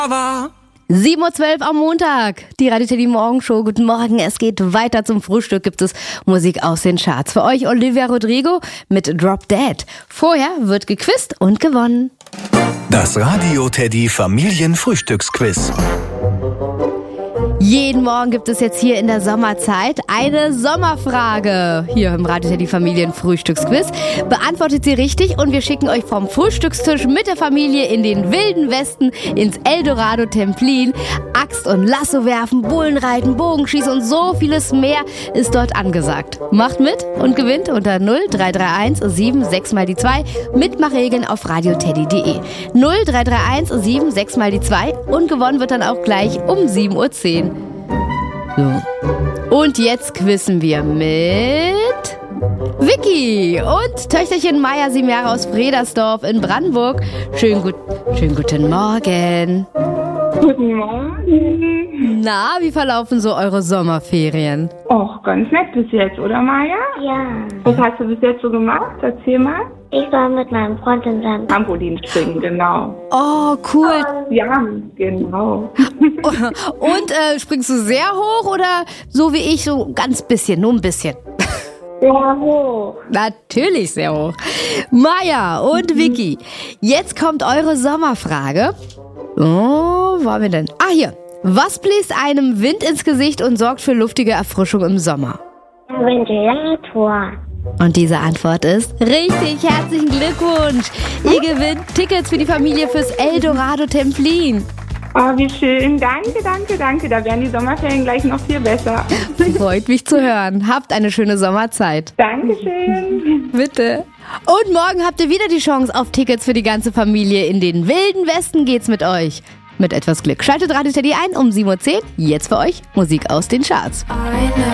7:12 Uhr am Montag. Die Radio Teddy Morgenshow. Guten Morgen. Es geht weiter zum Frühstück. Gibt es Musik aus den Charts. Für euch Olivia Rodrigo mit Drop Dead. Vorher wird gequizt und gewonnen. Das Radio Teddy Familienfrühstücksquiz. Jeden Morgen gibt es jetzt hier in der Sommerzeit eine Sommerfrage. Hier im Radio Teddy Familienfrühstücksquiz. Beantwortet sie richtig und wir schicken euch vom Frühstückstisch mit der Familie in den wilden Westen ins Eldorado Templin. Axt und Lasso werfen, Bullen reiten, Bogenschießen und so vieles mehr ist dort angesagt. Macht mit und gewinnt unter 0331 76 mal die 2. Mitmachregeln auf radioteddy.de. 0331 76 mal die 2 und gewonnen wird dann auch gleich um 7:10 Uhr. So. Und jetzt quizzen wir mit Vicky und Töchterchen Maya, 7 Jahre aus Fredersdorf in Brandenburg. Schönen guten Morgen. Guten Morgen. Na, wie verlaufen so eure Sommerferien? Och, ganz nett bis jetzt, oder Maja? Ja, Was hast du bis jetzt so gemacht? Erzähl mal. ich war mit meinem Freund in seinem Trampolin springen, genau. Oh, cool. Ja, genau. Und springst du sehr hoch oder so wie ich, so ganz bisschen, nur ein bisschen? sehr hoch. Natürlich sehr hoch. Maya und Vicky, jetzt kommt eure Sommerfrage. Oh, wo waren wir denn? Ah, hier. Was bläst einem Wind ins Gesicht und sorgt für luftige Erfrischung im Sommer? Der Ventilator. Und diese Antwort ist richtig. Herzlichen Glückwunsch. Ihr gewinnt Tickets für die Familie fürs Eldorado Templin. Oh, wie schön. Danke, danke, danke. Da werden die Sommerferien gleich noch viel besser. Freut mich zu hören. Habt eine schöne Sommerzeit. Dankeschön. Bitte. Und morgen habt ihr wieder die Chance auf Tickets für die ganze Familie. In den wilden Westen geht's mit euch. Mit etwas Glück. Schaltet Radio Teddy ein um 7:10 Uhr. Jetzt für euch Musik aus den Charts.